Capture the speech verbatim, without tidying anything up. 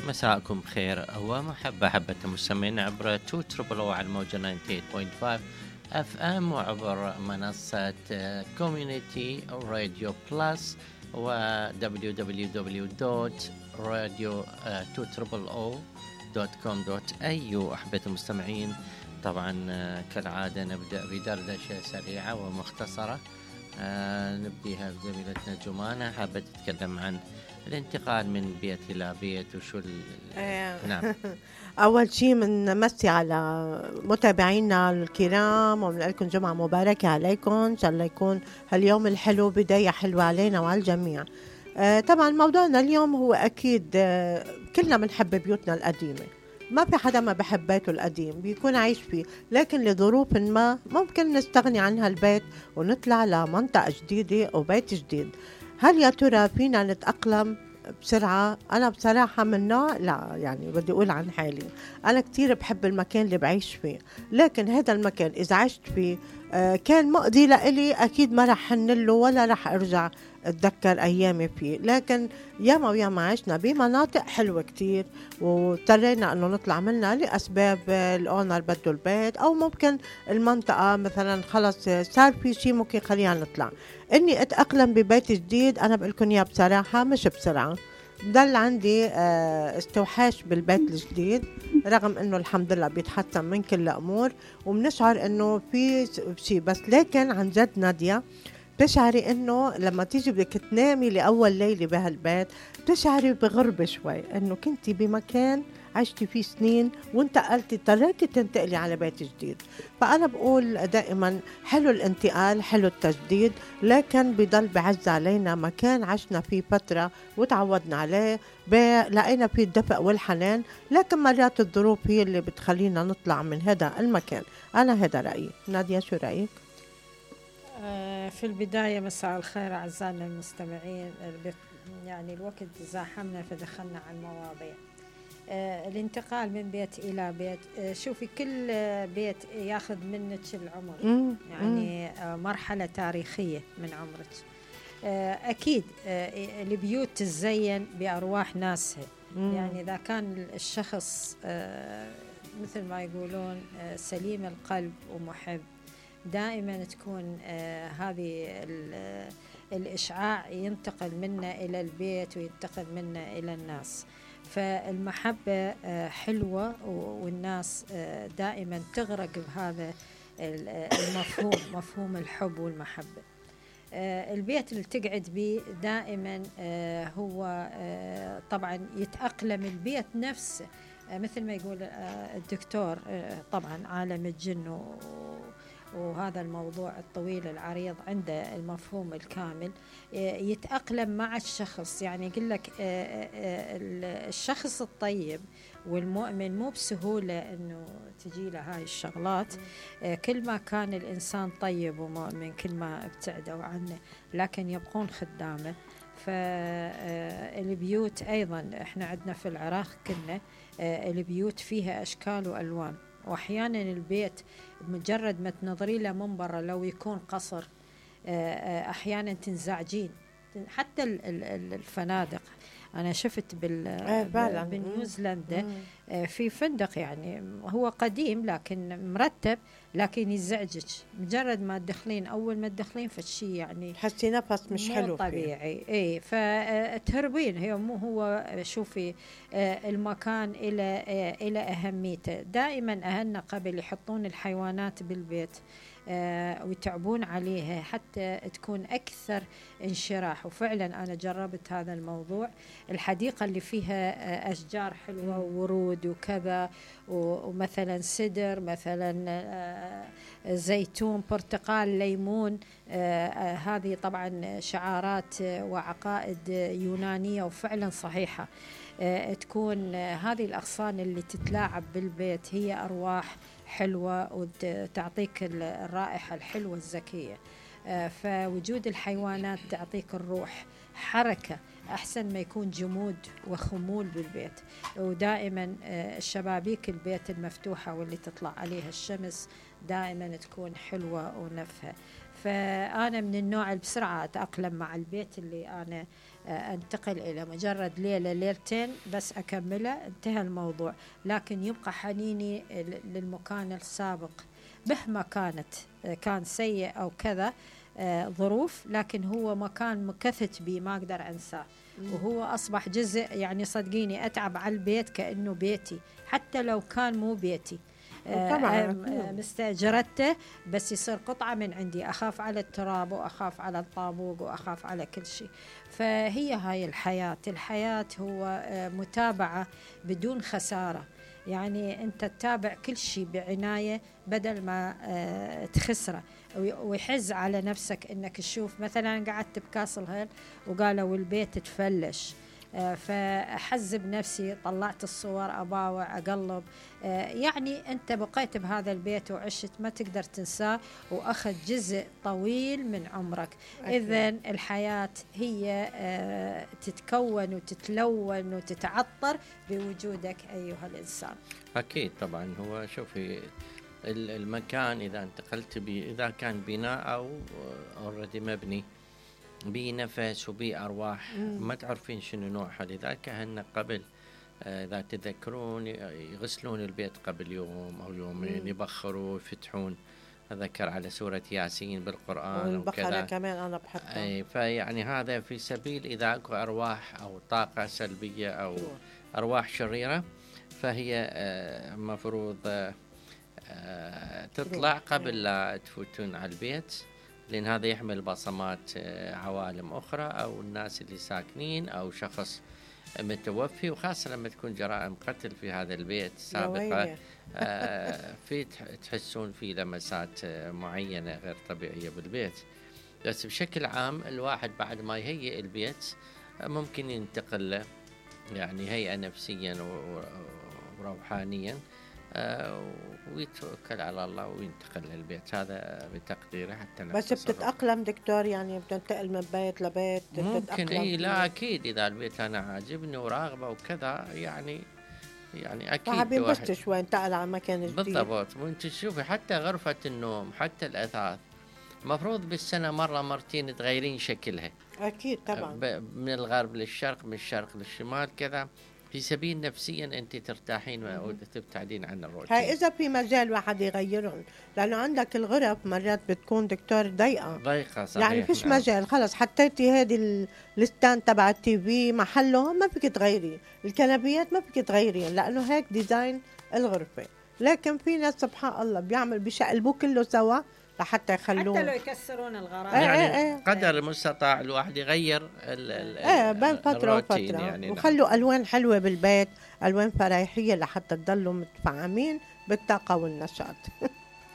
مساءكم خير ومحبة حبة المستمعين عبر تو تربل او على الموجة تسعة وتسعين فاصلة خمسة اف ام وعبر منصة كوميونيتي راديو بلس و دبليو دبليو دبليو دوت راديو تو تربل او دوت كوم دوت اي يو. أحبة المستمعين، طبعا كالعادة نبدأ بدردشة سريعة ومختصرة. آه نبديها بزميلتنا جمانة، حابة تتكلم عن الانتقال من بيت إلى بيت وشو ال... نعم. أول شيء بنمسي على متابعينا الكرام وبنقول لكم جمعة مباركة عليكم، إن شاء الله يكون هاليوم الحلو بداية حلوة علينا وعلى الجميع. آه طبعا موضوعنا اليوم هو أكيد آه كلنا بنحب بيوتنا القديمة، ما في حدا ما بحب بيته القديم بيكون عايش فيه، لكن لظروف ما ممكن نستغني عن هالبيت ونطلع لمنطقة جديدة وبيت جديد. هل يا ترى فينا نتأقلم بسرعة؟ أنا بصراحة من نوع لا، يعني بدي أقول عن حالي أنا كتير بحب المكان اللي بعيش فيه، لكن هذا المكان إذا عشت فيه آه كان مقضي لإلي أكيد ما رح حنله ولا رح أرجع أتذكر أيامي فيه. لكن ياما وياما عشنا بمناطق حلوة كتير واضطرينا أنه نطلع منها لأسباب الأونر بده البيت، أو ممكن المنطقة مثلا خلص صار في شيء ممكن خلينا نطلع. إني أتأقلم ببيت جديد أنا بقولكم يا بصراحة مش بسرعة، ضل عندي استوحاش بالبيت الجديد، رغم انه الحمد لله بيتحسن من كل الامور وبنشعر انه في شيء. بس لكن عن جد نادية بتشعري انه لما تيجي بدك تنامي لاول ليله بهالبيت بتشعري بغربه شوي، انه كنتي بمكان عشتي فيه سنين وانتقلتي اضطريتي تنتقلي على بيت جديد. فانا بقول دائما حلو الانتقال، حلو التجديد، لكن بضل بعز علينا مكان عشنا فيه فتره وتعودنا عليه، لقينا فيه الدفء والحنان، لكن مرات الظروف هي اللي بتخلينا نطلع من هذا المكان. انا هذا رايي. نادية شو رايك؟ في البداية مساء الخير أعزائنا المستمعين، يعني الوقت زاحمنا فدخلنا على المواضيع. آه الانتقال من بيت إلى بيت، آه شوفي كل بيت ياخذ منك العمر، مم. يعني آه مرحلة تاريخية من عمرك. آه أكيد آه البيوت تزين بأرواح ناسها، مم. يعني إذا كان الشخص آه مثل ما يقولون آه سليم القلب ومحب، دائما تكون آه هذه الإشعاع ينتقل منا إلى البيت وينتقل منا إلى الناس. فالمحبة آه حلوة، والناس آه دائما تغرق بهذا المفهوم، مفهوم الحب والمحبة. آه البيت اللي تقعد به دائما آه هو آه طبعا يتأقلم البيت نفسه، آه مثل ما يقول آه الدكتور، آه طبعا عالم الجن وهذا الموضوع الطويل العريض عنده المفهوم الكامل، يتأقلم مع الشخص. يعني يقول لك الشخص الطيب والمؤمن مو بسهولة انه تجي له هاي الشغلات، كل ما كان الانسان طيب ومؤمن كل ما ابتعدوا عنه، لكن يبقون خدامه. فالبيوت ايضا احنا عندنا في العراق كنا البيوت فيها اشكال والوان، واحيانا البيت مجرد ما تنظري له من برا لو يكون قصر احيانا تنزعجين. حتى الفنادق انا شفت بال بنيوزيلندا في فندق يعني هو قديم لكن مرتب، لكن يزعجك مجرد ما تدخلين، اول ما تدخلين فشي يعني تحسي نفس مش حلو طبيعي. اي فتهربين. هي مو هو شوفي المكان الى الى اهميته. دائما اهلنا قبل يحطون الحيوانات بالبيت آه ويتعبون عليها حتى تكون أكثر انشراح. وفعلا أنا جربت هذا الموضوع. الحديقة اللي فيها آه أشجار حلوة وورود وكذا، ومثلا سدر، مثلا آه زيتون، برتقال، ليمون، آه آه هذه طبعا شعارات وعقائد يونانية وفعلا صحيحة. آه تكون آه هذه الأغصان اللي تتلاعب بالبيت هي أرواح حلوة وتعطيك الرائحة الحلوة الزكية. فوجود الحيوانات تعطيك الروح، حركة، أحسن ما يكون جمود وخمول بالبيت. ودائما الشبابيك البيت المفتوحة واللي تطلع عليها الشمس دائما تكون حلوة ونفها. فأنا من النوع اللي بسرعة أتأقلم مع البيت اللي أنا أنتقل إلى مجرد ليلة ليلتين بس أكمله، انتهى الموضوع. لكن يبقى حنيني للمكان السابق مهما كانت، كان سيء أو كذا ظروف، لكن هو مكان مكثت بي ما أقدر أنساه، وهو أصبح جزء. يعني صدقيني أتعب على البيت كأنه بيتي حتى لو كان مو بيتي، طبعا مستأجرته، بس يصير قطعة من عندي. أخاف على التراب وأخاف على الطابوق وأخاف على كل شيء. فهي هاي الحياة. الحياة هو متابعة بدون خسارة، يعني أنت تتابع كل شيء بعناية بدل ما تخسره ويحز على نفسك إنك تشوف مثلا قعدت بكاسل هيل وقالوا البيت تفلش، فأحزب نفسي، طلعت الصور أباوع أقلب، يعني أنت بقيت بهذا البيت وعشت ما تقدر تنساه وأخذ جزء طويل من عمرك. إذن الحياة هي تتكون وتتلون وتتعطر بوجودك أيها الإنسان. أكيد طبعا. هو شوفي المكان إذا انتقلت بي إذا كان بناء أو أوريدي مبني بي نفس وبي أرواح ما تعرفين شنو نوعها. لذلك هن قبل إذا تذكرون يغسلون البيت قبل يوم أو يومين، يبخروا يفتحون. أذكر على سورة ياسين بالقرآن والبقرة كمان أنا بحطها. أي فيعني هذا في سبيل إذا أكو أرواح أو طاقة سلبية أو أرواح شريرة فهي مفروض تطلع قبل لا تفوتون على البيت، لأن هذا يحمل بصمات عوالم أخرى أو الناس اللي ساكنين أو شخص متوفي، وخاصة لما تكون جرائم قتل في هذا البيت سابقة في تحسون في لمسات معينة غير طبيعية بالبيت. بس بشكل عام الواحد بعد ما يهيئ البيت ممكن ينتقل له يعني هيئة نفسيا وروحانيا ويتوكل على الله وينتقل للبيت. هذا بتقديره حتى بس بتتأقلم دكتور، يعني بتنتقل من بيت لبيت ممكن. اي لا اكيد اذا البيت انا عاجبني وراغبه وكذا يعني يعني اكيد واحد بينبسط شوي انتقل على مكان جديد. بالضبط. وانت تشوفي حتى غرفة النوم حتى الأثاث مفروض بالسنة مرة مرتين تغيرين شكلها. اكيد طبعا. من الغرب للشرق، من الشرق للشمال كذا، في سبيل نفسيا انت ترتاحين وتبتعدين عن الروتين. هاي اذا في مجال واحد يغيرهم، لانه عندك الغرف مرات بتكون دكتور ضيقه ضيقه صحيح. يعني فيش نعم. مجال، خلص حطيتي هذه الستاند تبع التي في محله ما فيك تغيري، الكنبيات ما فيك تغيري لانه هيك ديزاين الغرفه. لكن في ناس سبحان الله بيعمل بيشقلبوه كله سوا لحتى يخلوه، حتى لو يكسرون الغرام. يعني ايه ايه قدر المستطاع الواحد يغير ال ال ايه بين فتره وفتره يعني. وخلوا الوان حلوه بالبيت، الوان فرايحيه لحتى تضلوا متفاعمين بالطاقه والنشاط.